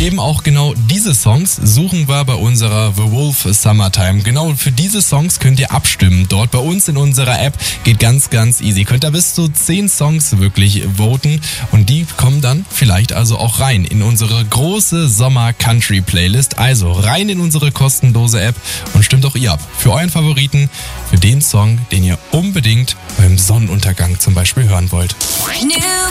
eben auch genau diese Songs suchen wir bei unserer The Wolf Summertime. Genau für diese Songs könnt ihr abstimmen. Dort bei uns in unserer App geht ganz, ganz easy. Könnt ihr bis zu 10 Songs wirklich voten und die kommen dann vielleicht also auch rein in unsere große Sommer-Country-Playlist. Also rein in unsere kostenlose App und stimmt auch ihr ab für euren Favoriten, für den Song, den ihr unbedingt beim Sonnenuntergang zum Beispiel hören wollt. New